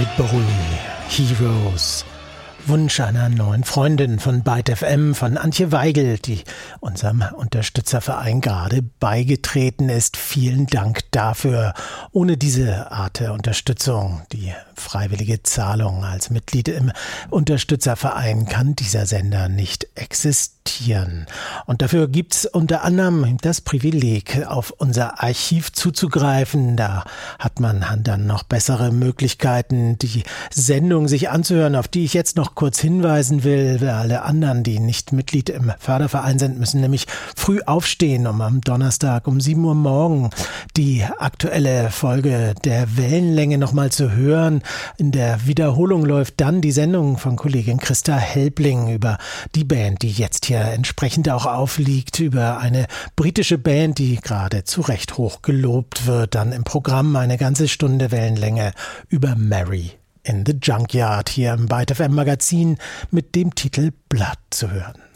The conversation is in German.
David Bowie, Heroes. Wunsch einer neuen Freundin von Byte FM, von Antje Weigel, die unserem Unterstützerverein gerade beigetreten ist. Vielen Dank dafür. Ohne diese Art der Unterstützung, die freiwillige Zahlung als Mitglied im Unterstützerverein, kann dieser Sender nicht existieren. Und dafür gibt's unter anderem das Privileg, auf unser Archiv zuzugreifen. Da hat man dann noch bessere Möglichkeiten, die Sendung sich anzuhören, auf die ich jetzt noch kurz hinweisen will. Alle anderen, die nicht Mitglied im Förderverein sind, müssen nämlich früh aufstehen, um am Donnerstag um 7 Uhr morgen die aktuelle Folge der Wellenlänge nochmal zu hören. In der Wiederholung läuft dann die Sendung von Kollegin Christa Helbling über die Band, die jetzt hier entsprechend auch aufliegt, über eine britische Band, die gerade zu Recht hoch gelobt wird. Dann im Programm eine ganze Stunde Wellenlänge über Mary in the Junkyard hier im Byte FM Magazin mit dem Titel Blood zu hören.